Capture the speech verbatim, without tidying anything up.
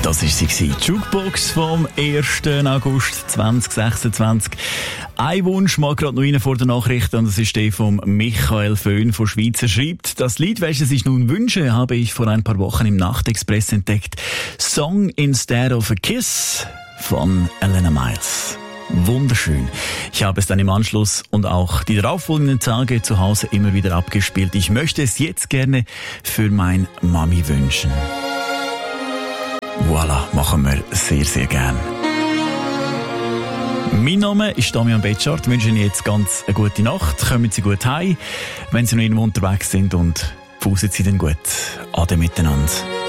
Das war sie, die Jukebox vom ersten August zweitausendsechsundzwanzig. Ein Wunsch mag gerade noch rein vor der Nachricht, und das ist der von Michael Föhn von Schweizer. Schreibt: Das Lied, welches ich nun wünsche, habe ich vor ein paar Wochen im Nachtexpress entdeckt. Song Instead of a Kiss von Elena Miles. Wunderschön. Ich habe es dann im Anschluss und auch die darauffolgenden Tage zu Hause immer wieder abgespielt. Ich möchte es jetzt gerne für mein Mami wünschen. Voilà, machen wir sehr, sehr gern. Mein Name ist Damian Betschart. Ich wünsche Ihnen jetzt ganz eine gute Nacht. Kommen Sie gut heim, wenn Sie noch irgendwo unterwegs sind, und fußen Sie dann gut. Ade miteinander.